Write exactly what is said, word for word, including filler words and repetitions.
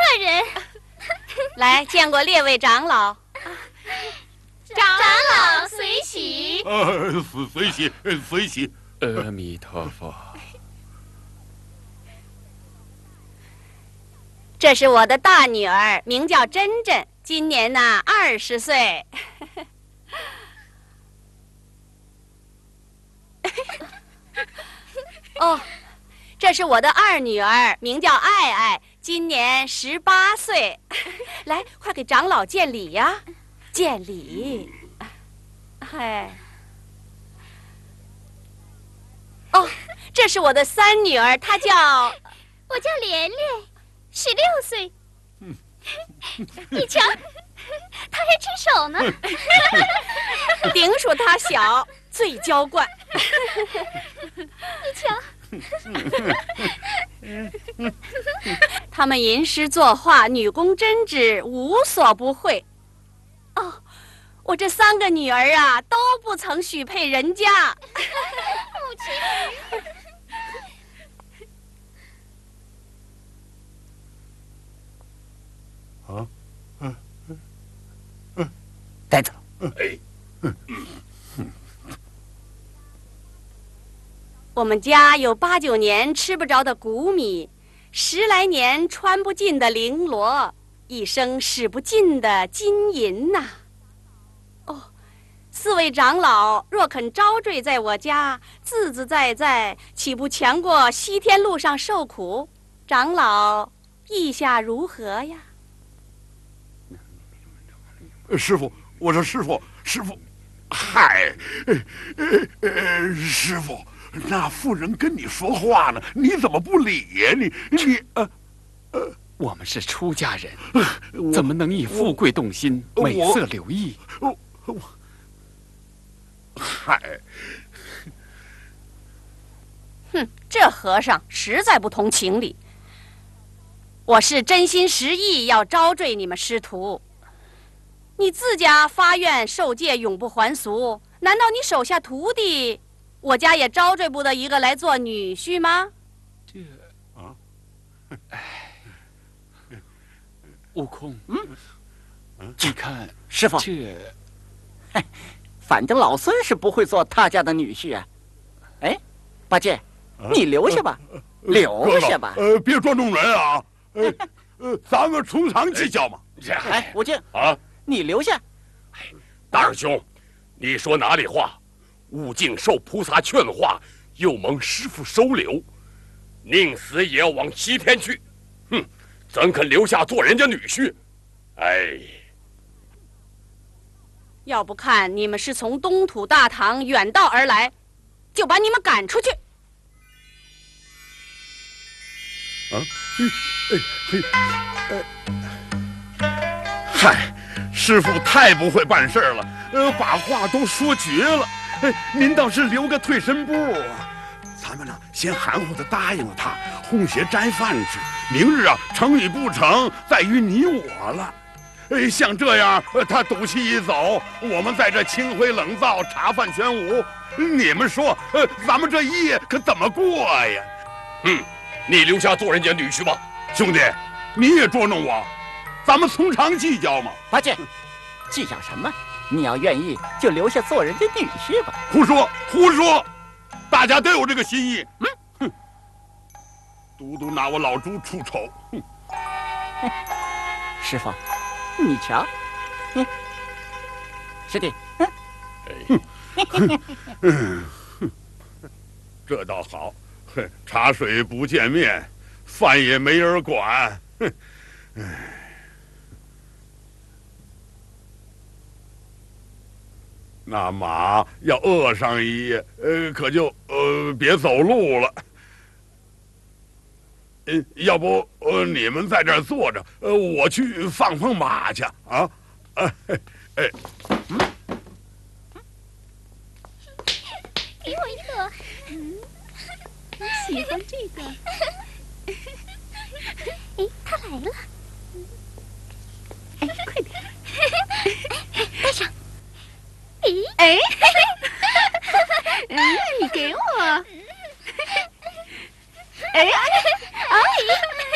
人。 来，见过列位长老。 长老随喜。 呃，随喜，随喜。 阿弥陀佛。 这是我的大女儿，名叫珍珍，今年呢二十岁。哦，这是我的二女儿，名叫爱爱，今年十八岁。来，快给长老见礼呀！见礼。嗨。哦，这是我的三女儿，她叫…… 我叫莲莲，十六岁。嗯，你瞧，她还吃手呢。 顶属她小，最娇惯。 你瞧。 他们吟诗作画，女工针织，无所不会。哦，我这三个女儿啊，都不曾许配人家。 母亲。 啊，嗯嗯嗯， 带走。 哎，嗯嗯。我们家有八九年吃不着的谷米，十来年穿不尽的绫罗，一生使不尽的金银呐、啊。哦，四位长老若肯招赘在我家，自自在在，岂不强过西天路上受苦？长老意下如何呀？ 师傅，我说师傅，师傅，嗨，呃呃，师傅。那妇人跟你说话呢，你怎么不理呀？你你呃呃，我们是出家人，怎么能以富贵动心、美色留意？ 我我嗨， 哼，这和尚实在不通情理。我是真心实意要招赘你们师徒，你自家发愿受戒，永不还俗，难道你手下徒弟？我家也招赘不得一个来做女婿吗？ 这啊，哎，悟空，嗯，你看师傅， 这， 嘿，反正老孙是不会做他家的女婿啊。哎，八戒，啊、你留下吧，呃、留下吧。 呃，别捉弄人啊！呃呃，咱们从长计较嘛。 哎，悟净啊， 你留下。 哎，大师兄，你说哪里话？悟净受菩萨劝化，又蒙师父收留，宁死也要往西天去。哼，怎肯留下做人家女婿？哎， 要不看你们是从东土大唐远道而来，就把你们赶出去。 啊，哎嘿，呃，嗨，师父太不会办事了，呃，把话都说绝了。哎，您倒是留个退身步啊！咱们呢，先含糊的答应了他，哄些斋饭吃。明日啊，成与不成，在于你我了。哎，像这样，他赌气一走，我们在这清灰冷灶，茶饭全无。你们说，呃，咱们这一夜可怎么过呀？ 嗯，你留下做人家女婿吧， 兄弟，你也捉弄我，咱们从长计较嘛。 八戒，计较什么？你要愿意，就留下做人家女婿吧。 胡说，胡说！大家都有这个心意。嗯，哼，独独拿我老猪出丑。哼， 师傅，你瞧，嗯，师弟， 嗯，哼，嗯，这倒好，哼，茶水不见面，饭也没人管。哼，唉。那马要饿上一夜，呃，可就呃别走路了。嗯，要不呃你们在这儿坐着，呃，我去放放马去啊。啊，哎，哎， 嗯，给我一个。嗯，你喜欢这个？哎，他来了。哎，快点，带上。咦，哎，嗯，你给我，哎，哎。